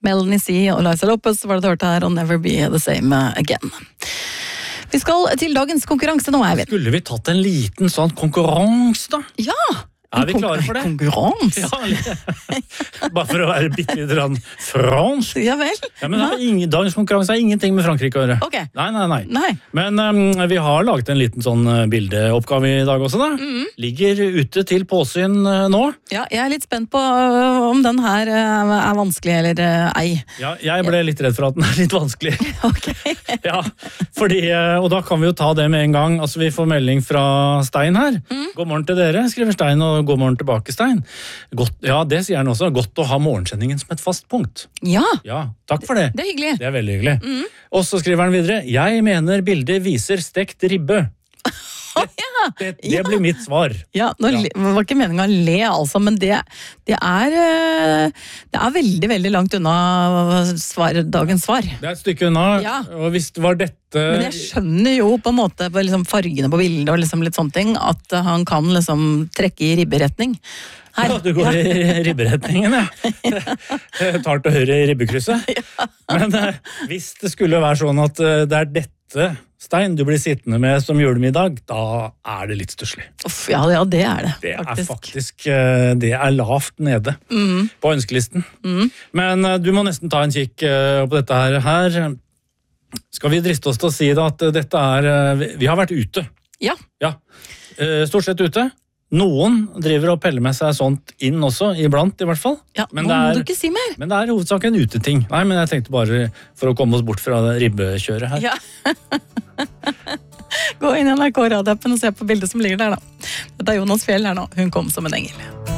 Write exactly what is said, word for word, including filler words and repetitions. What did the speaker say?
Melanie C. og Liza Lopez var det du hørte her, og Never Be The Same Again. Vi skal til dagens konkurranse nå, Eivind. Skulle vi tatt en liten sånn konkurranse da? Ja! Er vi klare for det? Konkurranse? Ja, bare for å være bitte litt rann fransk. Ja vel. Ja, men det er ingen, dagens konkurranse har ingenting med Frankrike å gjøre. Ok. Nei, nei, nei. Nei. Men um, vi har laget en liten sånn uh, bildeoppgave i dag også da. Mm. Ligger ute til påsyn uh, nå. Ja, jeg er litt spent på uh, om den her uh, er vanskelig eller uh, ei. Ja, jeg ble litt redd for at den er litt vanskelig. Ok. Ja, fordi, uh, og da kan vi jo ta det med en gang. Altså, vi får melding fra Stein her. Mm. God morgen til dere, skriver Stein, og god morgen tilbake, Stein. Godt, ja, det sier han også. Godt å ha morgensendingen som et fast punkt. Ja. Ja, takk for det. Det er hyggelig. Det er veldig hyggelig. Mm. Og så skriver han videre, jeg mener bildet viser stekt ribbe. Det, ja. det, det Ja. blir mitt svar. Ja, nå Ja. le- det var ikke meningen å le, altså, men det, det, er, uh, det er veldig, veldig langt unna svar, dagens svar. Det er et stykke unna, Ja. og hvis det var dette... Men jeg skjønner jo på en måte på liksom fargene på bildet og liksom litt sånne ting, at uh, han kan liksom trekke i ribberetning. Her. Ja, du går i ribberetningen, ja. Tar til høyre i ribbekrysset. Ja. Men eh, hvis det skulle være sånn at eh, det er dette, Stein, du blir sittende med som julemiddag, da er det litt stusslig. Uff, ja, ja, det er det. Det faktisk. er faktisk eh, det er lavt nede Mm. på ønskelisten. Mm. Men eh, du må nesten ta en kikk eh, på dette her. her. Skal vi driste oss til å si da at eh, dette er eh, vi- Vi har vært ute. Ja. Ja. Eh, Stort sett ute. Noen driver og peller med seg sånt inn også, iblant i hvert fall. Ja, Men nå det må er- du ikke si mer. Men det er i hovedsak en uteting. Nei, men jeg tenkte bare for å komme oss bort fra det ribbekjøret her. Ja. Gå inn i N R K radioappen og se på bildet som ligger der da. Dette er Jonas Fjell her nå. Hun kom som en engel.